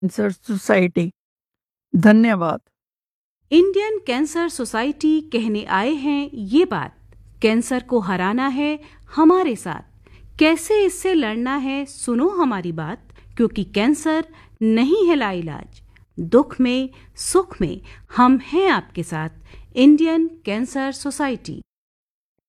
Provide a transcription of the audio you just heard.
Cancer society. धन्यवाद। Indian cancer society कहने आए हैं ये बात, कैंसर को हराना है हमारे साथ, कैसे इससे लड़ना है सुनो हमारी बात, क्योंकि कैंसर नहीं है लाइलाज, दुख में सुख में हम हैं आपके साथ। Indian cancer society.